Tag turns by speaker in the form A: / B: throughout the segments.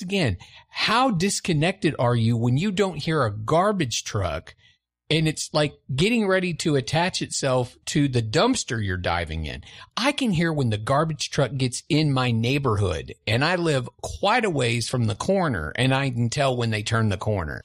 A: again, how disconnected are you when you don't hear a garbage truck and it's like getting ready to attach itself to the dumpster you're diving in? I can hear when the garbage truck gets in my neighborhood, and I live quite a ways from the corner, and I can tell when they turn the corner.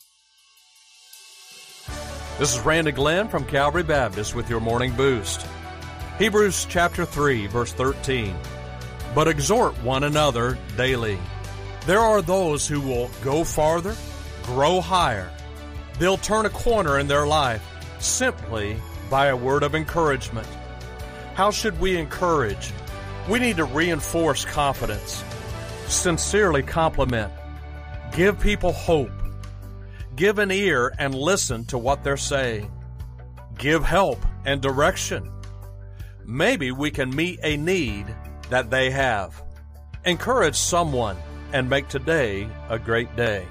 B: This is Randy Glenn from Calvary Baptist with your morning boost. Hebrews chapter 3, verse 13. But exhort one another daily. There are those who will go farther, grow higher. They'll turn a corner in their life simply by a word of encouragement. How should we encourage? We need to reinforce confidence, sincerely compliment, give people hope, give an ear and listen to what they're saying, give help and direction. Maybe we can meet a need that they have. Encourage someone and make today a great day.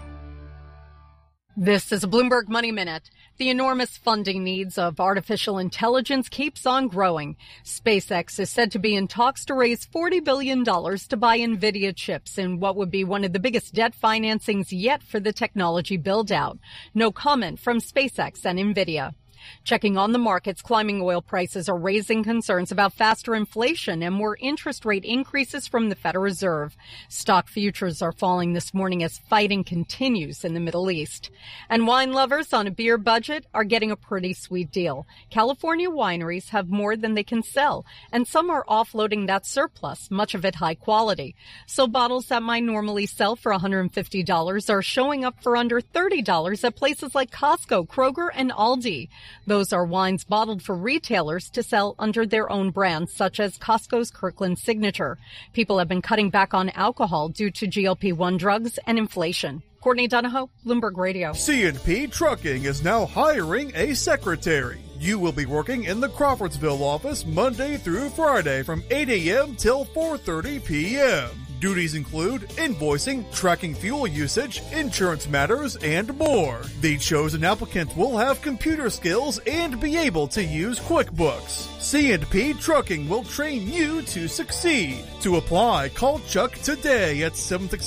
C: This is a Bloomberg Money Minute. The enormous funding needs of artificial intelligence keeps on growing. SpaceX is said to be in talks to raise $40 billion to buy NVIDIA chips in what would be one of the biggest debt financings yet for the technology build-out. No comment from SpaceX and NVIDIA. Checking on the markets, climbing oil prices are raising concerns about faster inflation and more interest rate increases from the Federal Reserve. Stock futures are falling this morning as fighting continues in the Middle East. And wine lovers on a beer budget are getting a pretty sweet deal. California wineries have more than they can sell, and some are offloading that surplus, much of it high quality. So bottles that might normally sell for $150 are showing up for under $30 at places like Costco, Kroger, and Aldi. Those are wines bottled for retailers to sell under their own brands, such as Costco's Kirkland Signature. People have been cutting back on alcohol due to GLP-1 drugs and inflation. Courtney Donahoe, Bloomberg Radio.
D: C&P Trucking is now hiring a secretary. You will be working in the Crawfordsville office Monday through Friday from 8 a.m. till 4:30 p.m. Duties include invoicing, tracking fuel usage, insurance matters, and more. The chosen applicant will have computer skills and be able to use QuickBooks. C&P Trucking will train you to succeed. To apply, call Chuck today at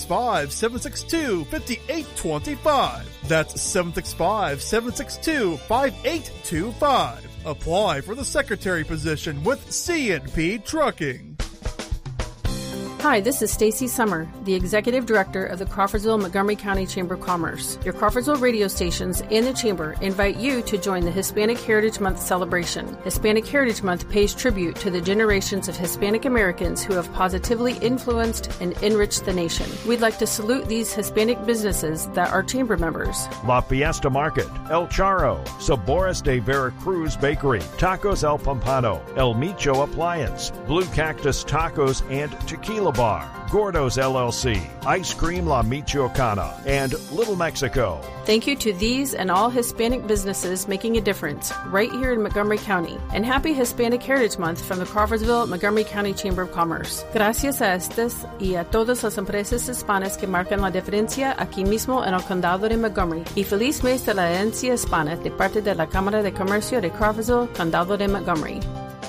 D: 765-762-5825. That's 765-762-5825. Apply for the secretary position with C&P Trucking.
E: Hi, this is Stacy Summer, the Executive Director of the Crawfordsville Montgomery County Chamber of Commerce. Your Crawfordsville radio stations and the Chamber invite you to join the Hispanic Heritage Month celebration. Hispanic Heritage Month pays tribute to the generations of Hispanic Americans who have positively influenced and enriched the nation. We'd like to salute these Hispanic businesses that are Chamber members.
F: La Fiesta Market, El Charro, Sabores de Veracruz Bakery, Tacos El Pompano, El Micho Appliance, Blue Cactus Tacos and Tequila Bar, Gordo's LLC, Ice Cream La Michoacana, and Little Mexico.
E: Thank you to these and all Hispanic businesses making a difference right here in Montgomery County. And happy Hispanic Heritage Month from the Crawfordsville Montgomery County Chamber of Commerce. Gracias a estas y a todas las empresas hispanas que marcan la diferencia aquí mismo en el condado de Montgomery. Y feliz mes de la herencia hispana de parte de la Cámara de Comercio de Crawfordsville, condado de Montgomery.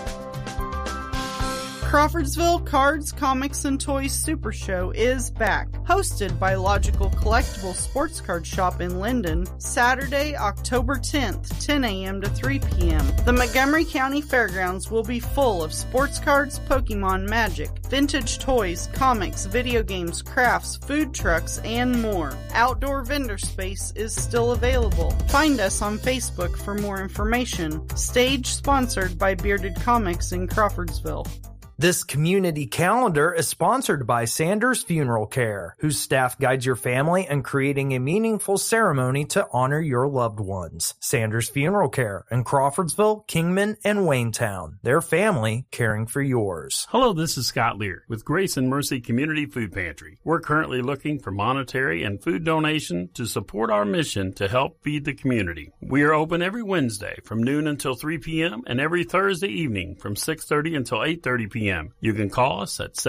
G: Crawfordsville Cards, Comics, and Toys Super Show is back. Hosted by Logical Collectible Sports Card Shop in Linden, Saturday, October 10th, 10 a.m. to 3 p.m. The Montgomery County Fairgrounds will be full of sports cards, Pokemon, Magic, vintage toys, comics, video games, crafts, food trucks, and more. Outdoor vendor space is still available. Find us on Facebook for more information. Stage sponsored by Bearded Comics in Crawfordsville.
H: This community calendar is sponsored by Sanders Funeral Care, whose staff guides your family in creating a meaningful ceremony to honor your loved ones. Sanders Funeral Care in Crawfordsville, Kingman, and Waynetown. Their family caring for yours.
I: Hello, this is Scott Lear with Grace and Mercy Community Food Pantry. We're currently looking for monetary and food donation to support our mission to help feed the community. We are open every Wednesday from noon until 3 p.m. and every Thursday evening from 6:30 until 8:30 p.m. You can call us at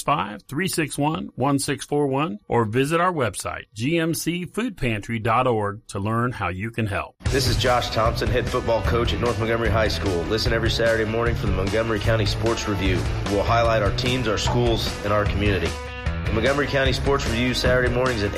I: 765-361-1641 or visit our website, gmcfoodpantry.org, to learn how you can help.
J: This is Josh Thompson, head football coach at North Montgomery High School. Listen every Saturday morning for the Montgomery County Sports Review. We'll highlight our teams, our schools, and our community. The Montgomery County Sports Review, Saturday mornings at